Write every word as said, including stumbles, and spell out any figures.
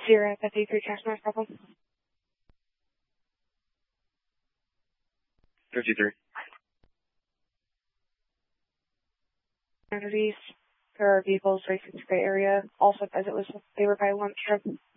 Sierra fifty-three, Cashmere, problem. fifty-three. East. There are vehicles racing through the area. Also, as it was, they were by lunch trip.